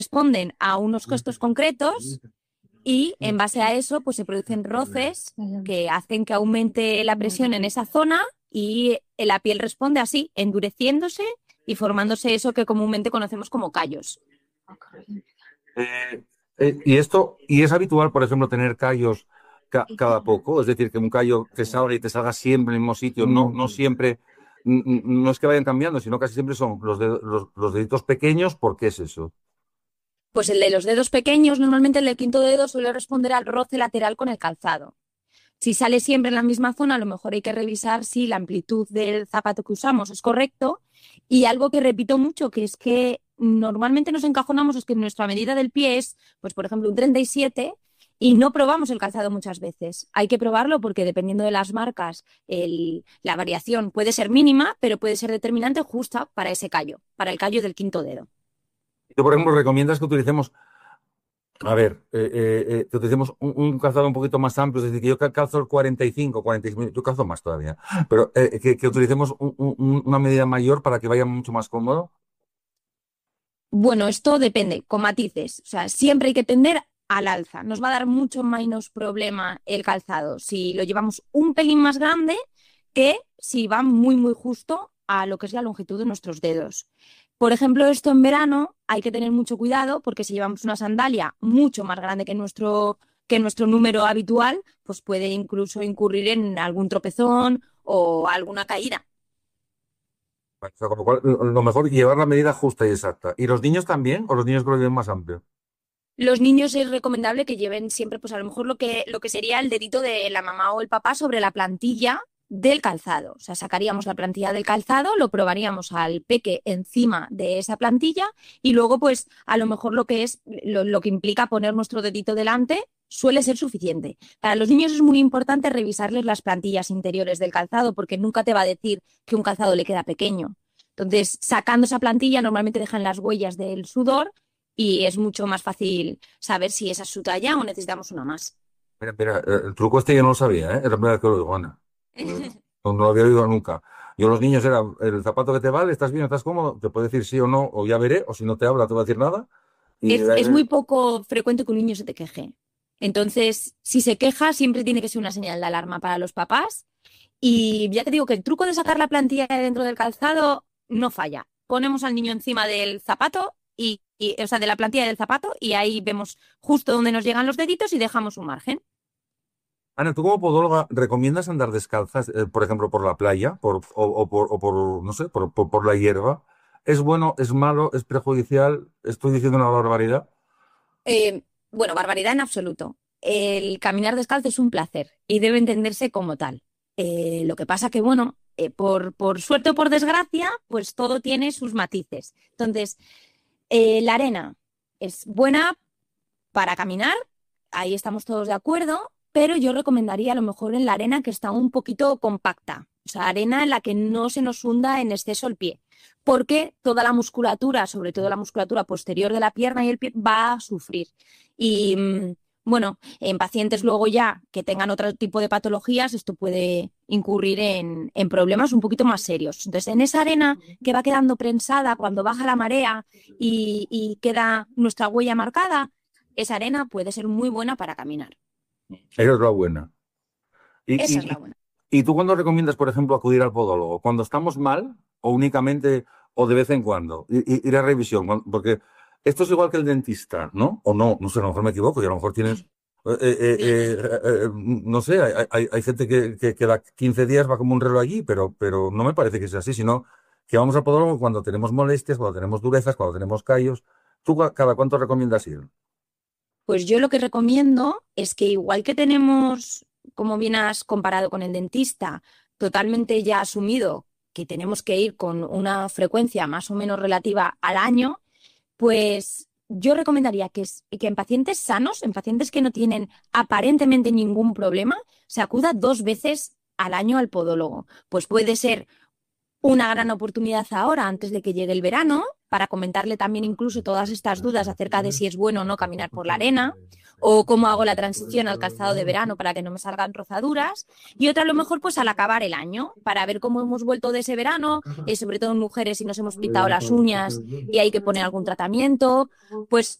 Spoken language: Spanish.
responden a unos costos concretos y en base a eso pues se producen roces que hacen que aumente la presión en esa zona y la piel responde así, endureciéndose y formándose eso que comúnmente conocemos como callos. Eh, y es habitual, por ejemplo, tener callos cada poco, es decir, que un callo te salga y te salga siempre en el mismo sitio, no siempre, no es que vayan cambiando, sino casi siempre son los deditos pequeños. ¿Por qué es eso? Pues el de los dedos pequeños, normalmente el del quinto dedo suele responder al roce lateral con el calzado. Si sale siempre en la misma zona, a lo mejor hay que revisar si la amplitud del zapato que usamos es correcto. Y algo que repito mucho, que es que normalmente nos encajonamos, es que nuestra medida del pie es, pues por ejemplo, un 37 y no probamos el calzado muchas veces. Hay que probarlo porque dependiendo de las marcas, la variación puede ser mínima, pero puede ser determinante justa para ese callo, para el callo del quinto dedo. Yo, por ejemplo, recomiendas que utilicemos, a ver, que utilicemos un calzado un poquito más amplio, es decir, que yo calzo el 45, 45, yo calzo más todavía, pero que utilicemos una medida mayor para que vaya mucho más cómodo. Bueno, esto depende, con matices. O sea, siempre hay que tender al alza. Nos va a dar mucho menos problema el calzado si lo llevamos un pelín más grande que si va muy, muy justo a lo que es la longitud de nuestros dedos. Por ejemplo, esto en verano hay que tener mucho cuidado porque si llevamos una sandalia mucho más grande que nuestro número habitual, pues puede incluso incurrir en algún tropezón o alguna caída. O sea, con lo cual, lo mejor es llevar la medida justa y exacta. ¿Y los niños también? ¿O los niños que lo lleven más amplio? Los niños es recomendable que lleven siempre, pues a lo mejor lo que sería el dedito de la mamá o el papá sobre la plantilla del calzado. O sea, sacaríamos la plantilla del calzado, lo probaríamos al peque encima de esa plantilla y luego, pues a lo mejor lo que es, lo que implica poner nuestro dedito delante suele ser suficiente. Para los niños es muy importante revisarles las plantillas interiores del calzado porque nunca te va a decir que un calzado le queda pequeño. Entonces, sacando esa plantilla, normalmente dejan las huellas del sudor y es mucho más fácil saber si esa es su talla o necesitamos una más. Mira, mira, el truco este yo no lo sabía, ¿eh? Es la primera vez que lo digo, Ana. No lo había oído nunca. Yo los niños era el zapato que te vale, estás bien, estás cómodo, te puede decir sí o no, o ya veré, o si no te habla, no te va a decir nada. Y Es muy poco frecuente que un niño se te queje. Entonces, si se queja, siempre tiene que ser una señal de alarma para los papás. Y ya te digo que el truco de sacar la plantilla de dentro del calzado no falla. Ponemos al niño encima del zapato o sea, de la plantilla del zapato y ahí vemos justo donde nos llegan los deditos y dejamos un margen. Ana, ¿tú como podóloga recomiendas andar descalzas, por ejemplo, por la playa, o por, no sé, por la hierba? ¿Es bueno, es malo, es perjudicial? ¿Estoy diciendo una barbaridad? Bueno, barbaridad en absoluto. El caminar descalzo es un placer y debe entenderse como tal. Lo que pasa que, bueno, por suerte o por desgracia, pues todo tiene sus matices. Entonces, la arena es buena para caminar, ahí estamos todos de acuerdo, pero yo recomendaría a lo mejor en la arena que está un poquito compacta, o sea, arena en la que no se nos hunda en exceso el pie, porque toda la musculatura, sobre todo la musculatura posterior de la pierna y el pie, va a sufrir. Y bueno, en pacientes luego ya que tengan otro tipo de patologías, esto puede incurrir en problemas un poquito más serios. Entonces, en esa arena que va quedando prensada cuando baja la marea y queda nuestra huella marcada, esa arena puede ser muy buena para caminar. Esa es la buena. Esa ¿Y, es la buena. y tú cuándo recomiendas, por ejemplo, acudir al podólogo? ¿Cuando estamos mal o únicamente o de vez en cuando? Ir a revisión, porque esto es igual que el dentista, ¿no? O no, no sé, a lo mejor me equivoco y a lo mejor tienes, no sé, hay gente que cada 15 días va como un reloj allí, pero no me parece que sea así, sino que vamos al podólogo cuando tenemos molestias, cuando tenemos durezas, cuando tenemos callos. ¿Tú cada cuánto recomiendas ir? Pues yo lo que recomiendo es que igual que tenemos, como bien has comparado con el dentista, totalmente ya asumido que tenemos que ir con una frecuencia más o menos relativa al año, pues yo recomendaría que en pacientes sanos, en pacientes que no tienen aparentemente ningún problema, se acuda 2 veces al año al podólogo. Pues puede ser una gran oportunidad ahora, antes de que llegue el verano, para comentarle también incluso todas estas dudas acerca de si es bueno o no caminar por la arena, o cómo hago la transición al calzado de verano para que no me salgan rozaduras, y otra a lo mejor pues al acabar el año, para ver cómo hemos vuelto de ese verano, sobre todo en mujeres si nos hemos pintado las uñas y hay que poner algún tratamiento, pues